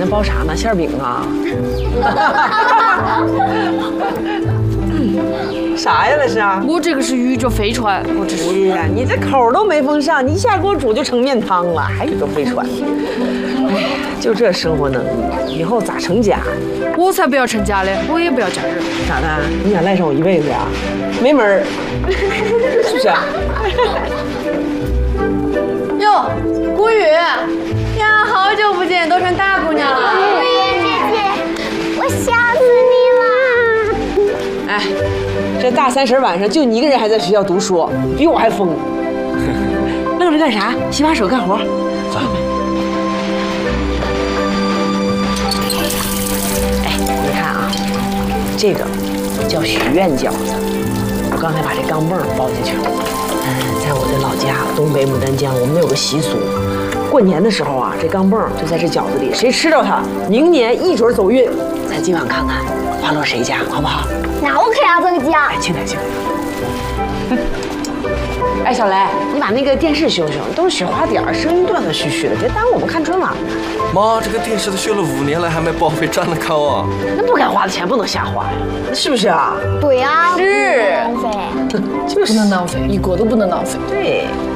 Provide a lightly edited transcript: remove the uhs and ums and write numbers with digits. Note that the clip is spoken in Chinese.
那包啥呢？馅饼啊？啥呀那是？ 我这个是宇宙飞船，我这是。 哎呀，你这口都没封上，你一下给我煮就成面汤了，还宇宙飞船。哎，就这生活能力，以后咋成家？ 我才不要成家嘞，我也不要嫁人。 咋的？你想赖上我一辈子呀？没门儿，是不是？ 哟，古雨呀，好久不见，都成大姑娘了。 古雨姐姐，我想死你了。 哎，这大三十晚上就你一个人还在学校读书，比我还疯。愣着干啥？洗把手干活。 走。 哎，你看啊，这个叫许愿饺子。我刚才把这钢镚包进去了。在我的老家东北牡丹江，我们有个习俗，过年的时候啊，这钢镚就在这饺子里，谁吃着它，明年一准走运。咱今晚看看花落谁家，好不好？ 那我可要增加。 哎，轻点，轻点。哎，小雷，你把那个电视修修，都是雪花点儿，声音断断续续的，别耽误我们看春晚呢。 妈，这个电视都修了5年了，还没报废，赚得高啊！ 那不该花的钱不能瞎花呀，是不是啊？ 对啊， 是， 浪费。 就是不能浪费，一个都不能浪费。 对。